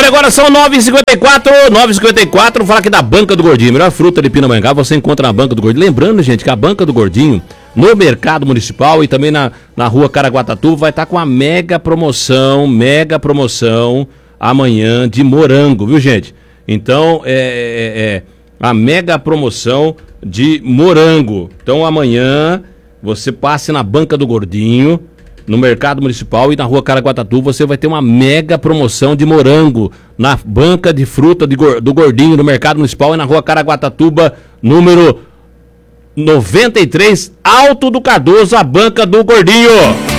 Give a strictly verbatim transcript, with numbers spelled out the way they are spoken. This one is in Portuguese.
Olha, agora são nove e cinquenta e quatro, nove e cinquenta e quatro, fala aqui da Banca do Gordinho. Melhor fruta de Pindamonhangaba você encontra na Banca do Gordinho. Lembrando, gente, que a Banca do Gordinho, no Mercado Municipal e também na, na Rua Caraguatatuba, vai estar com uma mega promoção, mega promoção amanhã de morango, viu, gente? Então, é, é, é a mega promoção de morango. Então, amanhã, você passe na Banca do Gordinho, no Mercado Municipal e na Rua Caraguatatuba, você vai ter uma mega promoção de morango na Banca de Fruta de, do Gordinho, no Mercado Municipal e na Rua Caraguatatuba, número noventa e três, Alto do Cardoso, a Banca do Gordinho.